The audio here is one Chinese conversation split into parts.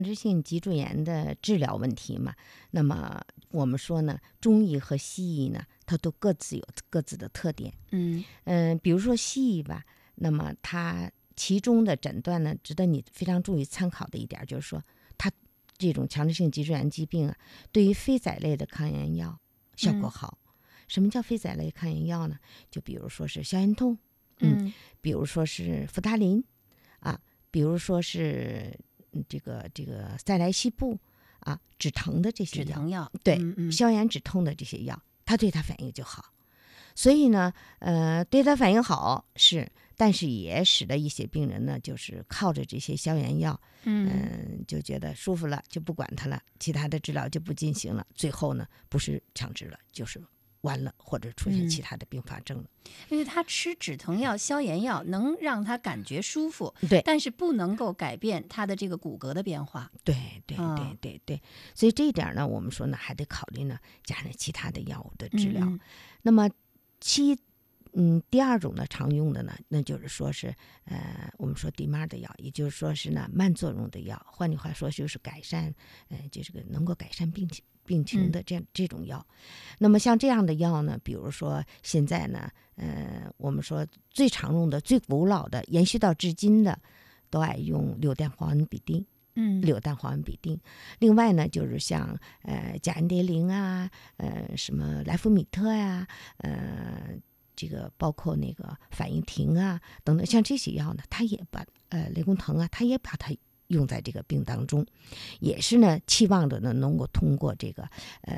脂性脊柱炎的治疗问题嘛，那么我们说呢，中医和西医呢，它都各自有各自的特点。比如说西医吧，那么它其中的诊断呢，值得你非常注意参考的一点就是说，它这种强直性脊柱炎疾病啊，对于非甾类的抗炎药效果好。什么叫非甾类抗炎药呢？就比如说是消炎痛，比如说是扶他林啊，比如说是这个塞来西布啊，止疼的这些药， 止疼药， 对，消炎止痛的这些药，它对它反应就好。所以呢，对它反应好是，但是也使得一些病人呢，就是靠着这些消炎药，就觉得舒服了，就不管它了，其他的治疗就不进行了，最后呢，不是强直了，就是完了，或者出现其他的并发症了。 因为他吃止疼药、消炎药能让他感觉舒服， 对， 但是不能够改变他的这个骨骼的变化。 对，所以这一点呢，我们说呢，还得考虑呢，加上其他的药物的治疗。那么第二种呢，常用的呢，那就是说是我们说DMARD的药，也就是说是呢慢作用的药，换句话说就是改善就是个能够改善病情的这种药。那么像这样的药呢，比如说现在呢，我们说最常用的、最古老的、延续到至今的，都爱用柳氮磺胺吡啶。柳氮磺胺吡啶。另外呢，就是像甲氨蝶呤啊，什么莱福米特呀，这个包括那个反应停啊等等，像这些药呢，它也把雷公藤啊，它也把它用在这个病当中，也是呢期望着呢能够通过这个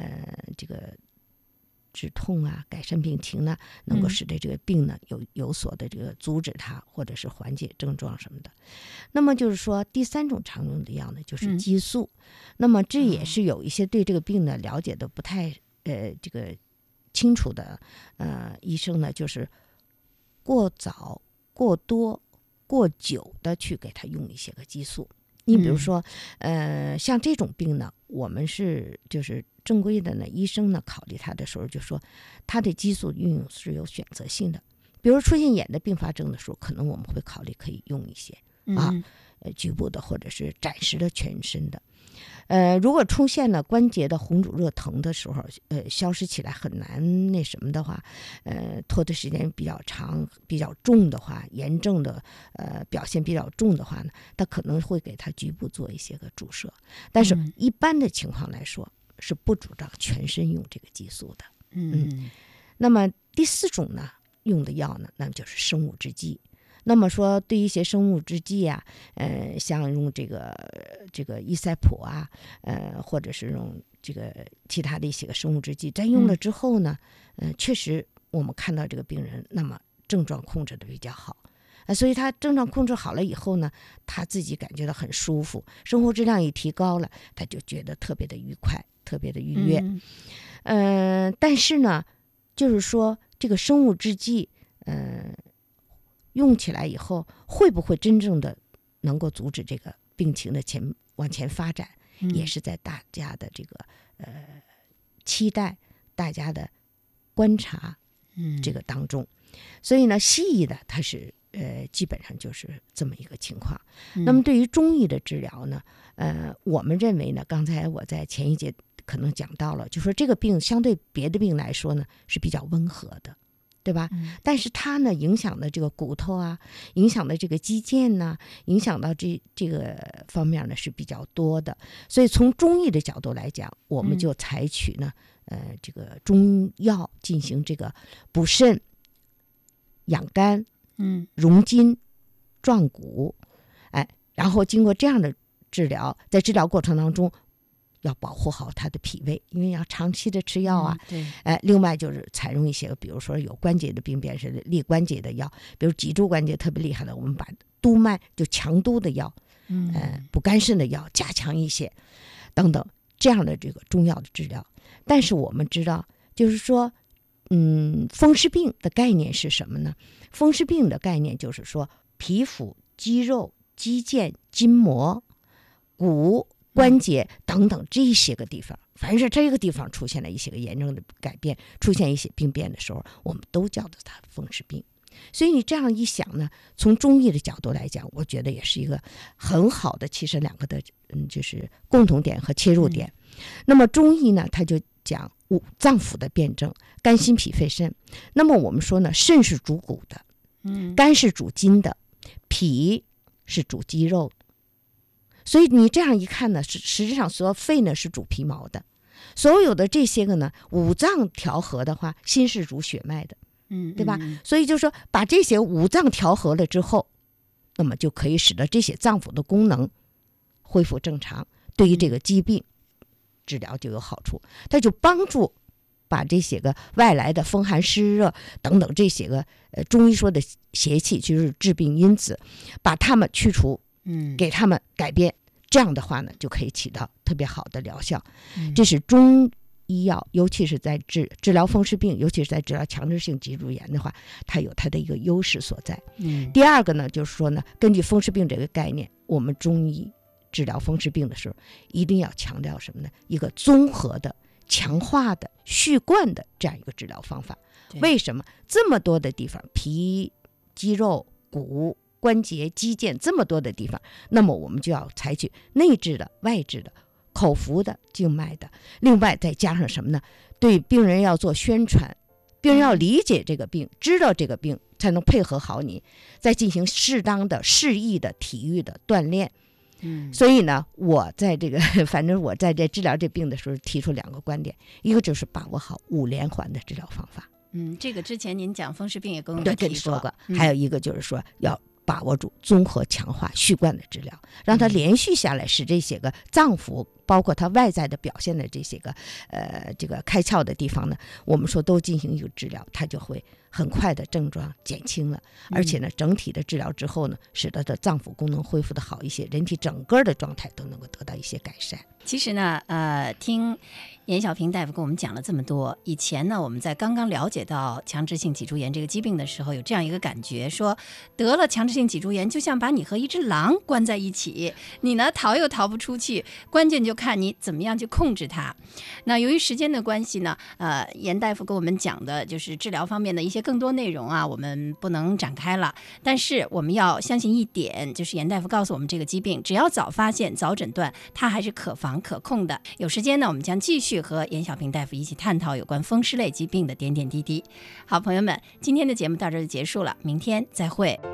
止痛啊，改善病情呢，能够使得这个病呢有所的这个阻止它，或者是缓解症状什么的。那么就是说，第三种常用的药呢，就是激素。那么这也是有一些对这个病呢了解的不太这个清楚的医生呢，就是过早、过多、过久的去给他用一些个激素。你比如说，像这种病呢，我们就是正规的呢，医生呢考虑他的时候就说，他的激素运用是有选择性的。比如出现眼的并发症的时候，可能我们会考虑可以用一些局部的或者是暂时的全身的。如果出现了关节的红肿热疼的时候，消失起来很难那什么的话，拖的时间比较长、比较重的话，炎症的表现比较重的话呢，他可能会给他局部做一些个注射。但是一般的情况来说，是不主张全身用这个激素的。那么第四种呢，用的药呢，那就是生物制剂。那么说，对一些生物制剂啊，像用这个伊塞普啊，或者是用这个其他的一些个生物制剂，在用了之后呢，确实我们看到这个病人，那么症状控制的比较好，所以他症状控制好了以后呢，他自己感觉到很舒服，生活质量也提高了，他就觉得特别的愉快，特别的愉悦。但是呢，就是说这个生物制剂，用起来以后，会不会真正的能够阻止这个病情的往前发展，也是在大家的这个期待、大家的观察这个当中。所以呢，西医的它是基本上就是这么一个情况。那么对于中医的治疗呢，我们认为呢，刚才我在前一节可能讲到了，就说这个病相对别的病来说呢是比较温和的。对吧？但是它呢，影响的这个骨头啊，影响的这个肌腱呢，影响到这个方面呢是比较多的。所以从中医的角度来讲，我们就采取呢，这个中药进行这个补肾、养肝、荣筋、壮骨，然后经过这样的治疗，在治疗过程当中，要保护好他的脾胃，因为要长期的吃药啊。另外就是采用一些，比如说有关节的病变是立关节的药，比如脊柱关节特别厉害的，我们把督脉就强督的药，补肝肾的药加强一些，等等这样的这个中药的治疗。但是我们知道，就是说，风湿病的概念是什么呢？风湿病的概念就是说，皮肤、肌肉、肌腱、筋膜、骨、关节等等这些个地方，凡是这个地方出现了一些个炎症的改变，出现一些病变的时候，我们都叫它风湿病。 所以你这样一想呢，从中医的角度来讲，我觉得也是一个很好的，其实两个的就是共同点和切入点。那么中医呢，它就讲五脏腑的辩证，肝心脾肺肾。那么我们说呢，肾是主骨的，肝是主筋的，脾是主肌肉的。所以你这样一看呢，实际上说肺呢是主皮毛的。所有的这些个呢，五脏调和的话，心是主血脉的，对吧？所以就说把这些五脏调和了之后，那么就可以使得这些脏腑的功能恢复正常，对于这个疾病治疗就有好处。它就帮助把这些个外来的风寒湿热等等这些个中医说的邪气，就是致病因子，把它们去除，给它们改变。这样的话呢，就可以起到特别好的疗效。这是中医药，尤其是在治疗风湿病，尤其是在治疗强直性脊柱炎的话，它有它的一个优势所在。第二个呢，就是说呢，根据风湿病这个概念，我们中医治疗风湿病的时候，一定要强调什么呢？一个综合的、强化的、续贯的这样一个治疗方法。为什么这么多的地方，皮、肌肉、骨、关节、肌腱这么多的地方，那么我们就要采取内治的、外治的、口服的、静脉的，另外再加上什么呢？对病人要做宣传，病人要理解这个病，知道这个病，才能配合好你，再进行适当的、适宜的体育的锻炼。所以呢，我在这个反正我在这治疗这病的时候提出两个观点，一个就是把握好5连环的治疗方法。 这个之前您讲风湿病也跟我们提说过。还有一个就是说要把握住综合强化续贯的治疗，让它连续下来，使这些个脏腑包括它外在的表现的这些个这个开窍的地方呢，我们说都进行一个治疗，它就会很快的症状减轻了，而且呢整体的治疗之后呢，使得的脏腑功能恢复的好一些，人体整个的状态都能够得到一些改善。 其实呢听严小平大夫跟我们讲了这么多，以前呢我们在刚刚了解到强直性脊柱炎这个疾病的时候，有这样一个感觉，说得了强直性脊柱炎就像把你和一只狼关在一起，你呢逃又逃不出去，关键就看你怎么样去控制它。那由于时间的关系呢，严大夫跟我们讲的就是治疗方面的一些更多内容啊，我们不能展开了。但是我们要相信一点，就是严大夫告诉我们，这个疾病只要早发现、早诊断，它还是可防可控的。有时间呢，我们将继续和严小平大夫一起探讨有关风湿类疾病的点点滴滴。好，朋友们，今天的节目到这就结束了，明天再会。